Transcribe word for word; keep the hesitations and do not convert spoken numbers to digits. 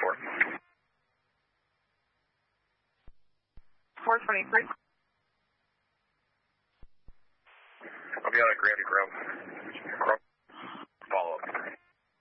four. four twenty-three. I'll be on a Grandy Grove.